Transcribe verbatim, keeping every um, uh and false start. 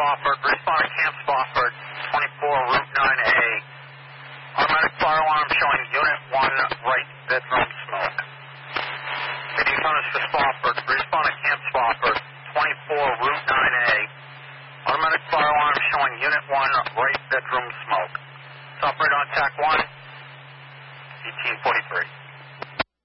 Spofford. Respond to Camp Spofford, twenty-four Route nine A. Automatic fire alarm showing Unit one, right bedroom smoke. City Tunnels for Spofford. Respond to Camp Spofford, twenty-four Route nine A. Automatic fire alarm showing Unit one, right bedroom smoke. Operator on T A C one, eighteen forty-three.